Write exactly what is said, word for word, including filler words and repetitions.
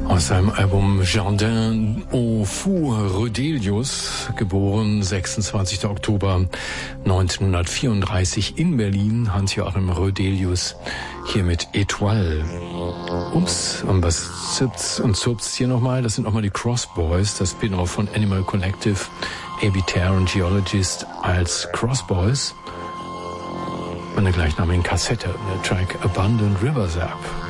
Aus seinem Album Jardin au Fou Rödelius, geboren sechsundzwanzigster Oktober neunzehnhundertvierunddreißig in Berlin, Hans-Joachim Rödelius, hier mit Etoile. Ups, und was zipft's und zupft's hier nochmal? Das sind nochmal die Crossboys, das Spin-off von Animal Collective, A B Terror und Geologist als Crossboys. Und der gleichnamigen Kassette, der Track Abundant Rivers App.